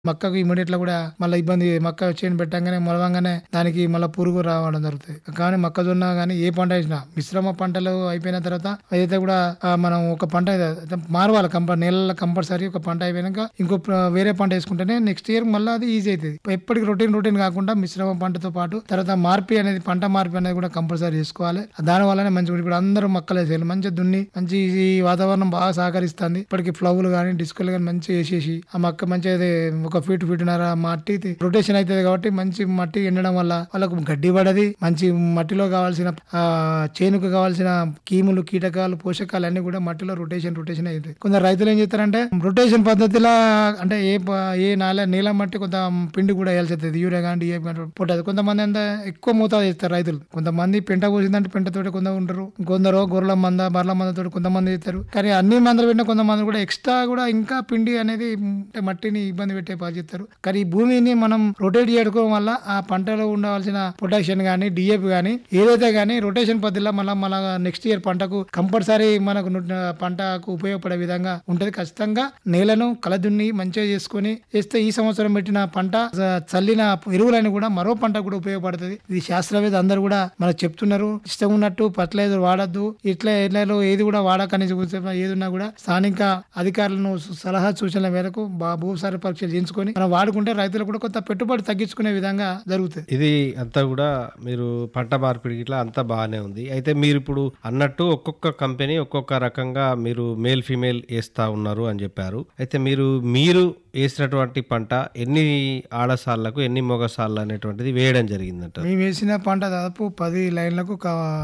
మక్కకు immediate గా కూడా మళ్ళీ ఇబ్బంది. మక్క చేను పెట్టంగానే మొలవంగానే దానికి మళ్ళీ పురుగు రావడం జరుగుతుంది. కానీ మొక్కజొన్న కానీ ఏ పంట వేసినా మిశ్రమ పంటలు అయిపోయిన తర్వాత అయితే కూడా మనం ఒక పంట మారవాలి. నెలల కంపల్సరీ ఒక పంట అయిపోయినాక ఇంకో వేరే పంట వేసుకుంటేనే నెక్స్ట్ ఇయర్ మళ్ళీ అది ఈజీ అవుతుంది. ఎప్పటికి రొటీన్ కాకుండా మిశ్రమ పంటతో పాటు తర్వాత పంట మార్పి అనేది కూడా కంపల్సరీ చేసుకోవాలి. దాని వల్లనే మంచిగా ఇప్పుడు అందరూ మొక్కలు వేసేయాలి. మంచిగా దున్ని మంచి ఈ వాతావరణం బాగా సహకరిస్తుంది. ఇప్పటికి ఫ్లౌలు కానీ డిస్కులు కానీ మంచిగా వేసేసి ఆ మొక్క మంచిగా ఒక ఫీటున్నర మట్టి రొటేషన్ అవుతుంది. కాబట్టి మంచి మట్టి ఎండడం వల్ల వాళ్ళకు గడ్డి పడది. మంచి మట్టిలో కావాల్సిన చేనుకు కావాల్సిన కీములు కీటకాలు పోషకాలు అన్ని కూడా మట్టిలో రొటేషన్ అవుతుంది. కొందరు రైతులు ఏం చేస్తారంటే రొటేషన్ పద్ధతిలో అంటే ఏ నీళ్ళ మట్టి కొంత పిండి కూడా వేయాల్సి వస్తుంది. యూరియా కానీ డిఏపి కానీ పుట్టదు. కొంతమంది అంతా ఎక్కువ మోతాదు చేస్తారు రైతులు. కొంతమంది పెంట పోసిందంటే పెంటతోటి కొందరు ఉంటారు. కొందరు గొర్రెల మంద బర్ల మందతో కొంతమంది చేస్తారు. కానీ అన్ని మందలు పెట్టిన కొంతమంది కూడా ఎక్స్ట్రా కూడా ఇంకా పిండి అనేది మట్టిని ఇబ్బంది పెట్టే చేస్తారు. కానీ ఈ భూమిని మనం రొటేట్ చేయడం వల్ల ఆ పంటలో ఉండవలసిన పొటాషియం గానీ డిఏపి గానీ ఏదైతే గానీ రొటేషన్ పద్ధతిలో మన నెక్స్ట్ ఇయర్ పంటకు కంపల్సరీ మనకు పంటకు ఉపయోగపడే విధంగా ఉంటది. ఖచ్చితంగా నేలను కలదున్ని మంచిగా చేసుకుని చేస్తే ఈ సంవత్సరం పెట్టిన పంట చల్లిన ఎరువులని కూడా మరో పంట కూడా ఉపయోగపడుతుంది. ఇది శాస్త్రవేత్త అందరూ కూడా మనకు చెప్తున్నారు. ఇష్టం ఉన్నట్టు ఫర్టిలైజర్ వాడద్దు, ఇట్లా ఏది కూడా వాడకని ఏది ఉన్నా కూడా స్థానిక అధికారులను సలహా సూచనల మేరకు భూసార పరీక్షలు చేయించుకొని మనం వాడుకుంటే రైతులు కూడా కొంత పెట్టుబడి తగ్గించుకునే విధంగా జరుగుతుంది. ఇది అంతా కూడా మీరు పంట మార్పిడి ఇట్లా అంతా బాగానే ఉంది. అయితే మీరు ఇప్పుడు అన్నట్టు ఒక్కొక్క కంపెనీ ఒక్కొక్క రకంగా మీరు మేల్ ఫీమేల్ వేస్తా ఉన్నారు అని చెప్పారు. అయితే మీరు వేసినటువంటి పంట ఎన్ని ఆడసాళ్లకు ఎన్ని మొగసాళ్ళు అనేటువంటిది వేయడం జరిగిందంట? మేము వేసిన పంట దాదాపు 10 లైన్లకు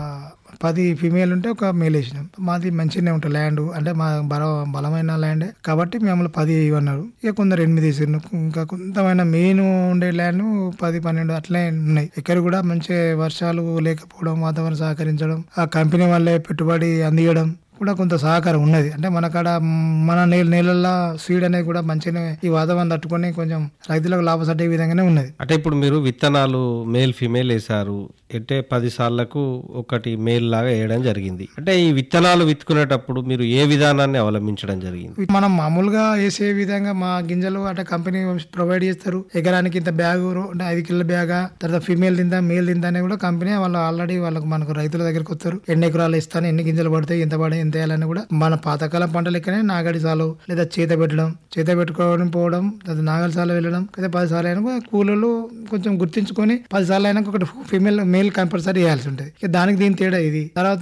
10 ఫీమేల్ ఉంటే ఒక మేల్ వేసినాం. మాది మంచిగానే ఉంటుంది ల్యాండ్, అంటే మా బలమైన ల్యాండ్ కాబట్టి మేము 10 ఇవ్వన్నారు. ఇక కొందరు 8 వేసారు. ఇంకా కొంతమైన మెయిన్ ఉండే ల్యాండ్ 10, 12 అట్లే ఉన్నాయి. ఇక్కడ కూడా మంచి వర్షాలు లేకపోవడం, వాతావరణం సహకరించడం, ఆ కంపెనీ వాళ్ళే పెట్టుబడి అందియడం కూడా కొంత సహకారం ఉన్నది. అంటే మన కాడ మన నేలల్లో సీడ్ అనేది కూడా మంచిగానే ఈ వాతావరణం తట్టుకొని కొంచెం రైతులకు లాభసాటే విధంగానే ఉన్నది. అంటే ఇప్పుడు మీరు విత్తనాలు మేల్ ఫీమేల్ వేసారు అంటే 10 సార్లకు ఒకటి మేల్ లాగా వేయడం జరిగింది. అంటే ఈ విత్తనాలు విత్తుకునేటప్పుడు మీరు ఏ విధానాన్ని అవలంబించడం జరిగింది? మనం మామూలుగా వేసే విధంగా మా గింజలు అంటే కంపెనీ ప్రొవైడ్ చేస్తారు. ఎకరానికి ఇంత బ్యాగు అంటే 5 కిలోల బ్యాగా, తర్వాత ఫీమేల్ తిందా మేల్ తిందా అని కూడా కంపెనీ వాళ్ళు ఆల్రెడీ మనకు రైతుల దగ్గరకు వస్తారు. ఎన్ని ఎకరాలు ఇస్తాను, ఎన్ని గింజలు పడతాయి, ఎంత పడే ఎంత వేయాలని కూడా మన పాతకాలం పంట లెక్కనే నాగడి సాలు లేదా చేత పెట్టుకోవడం పోవడం, లేదా నాగలి సాలు వెళ్ళడం, లేదా 10 సార్లు అయినా కూలీలు కొంచెం గుర్తించుకొని 10 సార్లు అయినా ఒకటి ఫీమేల్ మేల్ కంపల్సరీ వేయాల్సి ఉంటుంది. దానికి దీని తేడా ఇది. తర్వాత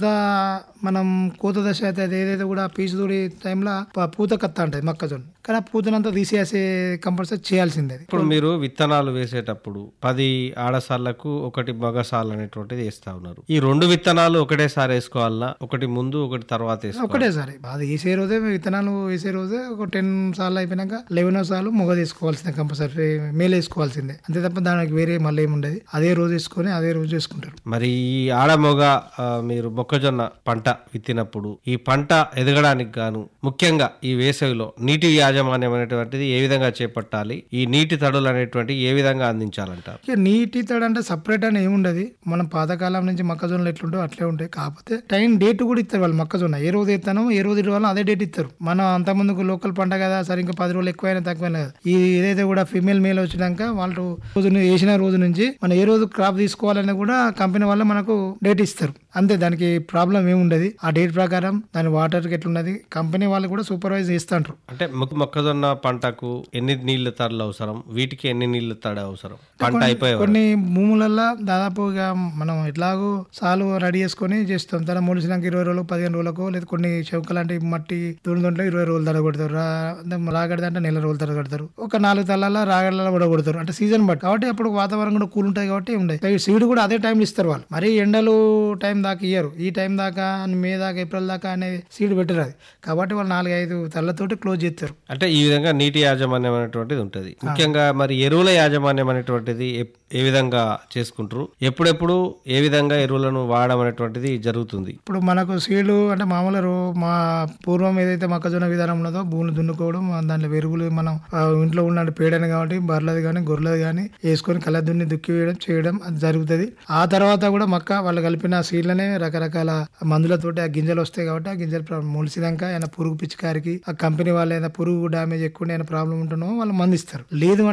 మనం కోత దశ అయితే ఏదైతే కూడా పీచుదూడి టైంలో పూత కత్త ఉంటుంది మొక్కజొన్న, కానీ ఆ పూతనంతా తీసేసే కంపల్సరీ చేయాల్సిందే. ఇప్పుడు మీరు విత్తనాలు వేసేటప్పుడు 10 ఆడసాళ్లకు ఒకటి మగసాలు అనేటువంటిది వేస్తా ఉన్నారు. ఈ 2 విత్తనాలు ఒకటేసారి వేసుకోవాలన్నా, ఒకటి ముందు ఒకటి తర్వాత ఒకటేసారి? అది వేసే రోజే విత్తనాలు వేసే రోజే ఒక 10 సార్లు అయిపోయినాక 11వ సార్లు మొగ తీసుకోవాల్సిందే, కంపల్సరీ మేలు వేసుకోవాల్సిందే. అంతే తప్ప దానికి వేరే మళ్ళీ ఏముండదు. అదే రోజు వేసుకొని అదే రోజు వేసుకుంటారు. మరి ఈ ఆడ మొగ మీరు మొక్కజొన్న పంట విత్తినప్పుడు ఈ పంట ఎదగడానికి గాను ముఖ్యంగా ఈ వేసవిలో నీటి యాజమాన్యం అనేటువంటిది ఏ విధంగా చేపట్టాలి? ఈ నీటి తడులు అనేటువంటి ఏ విధంగా అందించాలంటారు? నీటి తడు అంటే సపరేట్ అని ఏముండదు. మనం పాతకాలం నుంచి మొక్కజొన్నలు ఎట్లుంటో అట్లే ఉంటాయి. కాకపోతే టైం డేట్ కూడా ఇస్తారు వాళ్ళు. మొక్కజొన్న ఏ రోజు ఎత్తానో ఏ రోజు ఇవ్వాలో అదే డేట్ ఇస్తారు. మనం అంత ముందుకు లోకల్ పంట కదా సరే ఇంకా 10 రోజులు ఎక్కువైనా తక్కువైనా కదా. ఈ ఏదైతే కూడా ఫీమేల్ మేల్ వచ్చినాక వాళ్ళు వేసిన రోజు నుంచి మనం ఏ రోజు క్రాప్ తీసుకోవాలని కూడా కంపెనీ వాళ్ళు మనకు డేట్ ఇస్తారు. అంతే, దానికి ప్రాబ్లం ఏముండదు. ఆ డేట్ ప్రకారం దాని వాటర్ ఎట్లున్నది కంపెనీ వాళ్ళు కూడా సూపర్వైజ్ చేస్తుంటారు. అంటే మొక్కజొన్న పంటకు ఎన్ని నీళ్ల తడులు అవసరం, వీటికి ఎన్ని నీళ్ల తడి అవసరం? పంట అయిపోయే కొన్ని భూములలో దాదాపుగా మనం ఎట్లాగో సాలు రెడీ చేసుకుని చేస్తాం. తన మొలిసినాక 20 రోజులు 15 రోజులకు, లేదా కొన్ని చౌక లాంటి మట్టి దూరంలో 20 రోజులు తడ కొడతారు. రాగడితే అంటే నెల రోజులు తడ కొడతారు. ఒక 4 తలాల రాగడల కూడా కొడతారు. అంటే సీజన్ బట్టి కాబట్టి అప్పుడు వాతావరణం కూడా కూల్ ఉంటుంది కాబట్టి ఉండదు. సీడ్ కూడా అదే టైంలో ఇస్తారు వాళ్ళు. మరి ఎండలు టైం దాకా ఇయ్యరు. ఈ టైం దాకా మే దాకా ఏప్రిల్ దాకా అనేది సీడ్ పెట్టరు. అది కాబట్టి వాళ్ళు 4-5 తలతోటి క్లోజ్ చేస్తారు. అంటే ఈ విధంగా నీటి యాజమాన్యం అనేటువంటిది ఉంటుంది. ముఖ్యంగా మరి ఎరువుల యాజమాన్యం అనేటువంటిది ఏ విధంగా చేసుకుంటారు? ఎప్పుడెప్పుడు ఏ విధంగా ఎరువులను వాడడం అనేటువంటిది జరుగుతుంది? ఇప్పుడు మనకు సీడ్లు అంటే మామూలు మా పూర్వం ఏదైతే మొక్కజొన్న విధానం ఉన్నదో భూములు దున్నుకోవడం, దాంట్లో ఎరువులు మనం ఇంట్లో ఉన్న పేడని కాబట్టి బర్రెలది కానీ గొర్రెలది కానీ వేసుకొని కళ్ళ దున్ని దుక్కి వేయడం చేయడం అది జరుగుతుంది. ఆ తర్వాత కూడా వాళ్ళు కలిపిన సీడ్లనే రకరకాల మందులతోటి ఆ గింజలు వస్తాయి కాబట్టి ఆ గింజలు మొలిసినాక ఏమైనా పురుగు పిచికారికి ఆ కంపెనీ వాళ్ళు ఏదైనా పురుగు డ్యామేజ్ ఎక్కువ ఏమైనా ప్రాబ్లం ఉంటున్నామో వాళ్ళు మందిస్తారు. లేదు